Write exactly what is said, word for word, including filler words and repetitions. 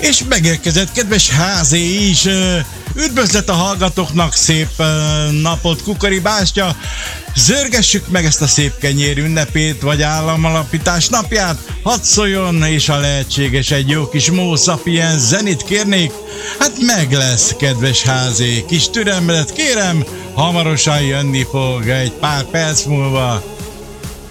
És megérkezett kedves házé is. Üdvözlet a hallgatóknak, szép napot, Kukori bástya. Zörgessük meg ezt a szép kenyér ünnepét, vagy államalapítás napját. Hadd szóljon, és ha lehetséges, egy jó kis Mó Sapiens zenit kérnék. Hát meg lesz, kedves házé. Kis türelmedet kérem, hamarosan jönni fog egy pár perc múlva.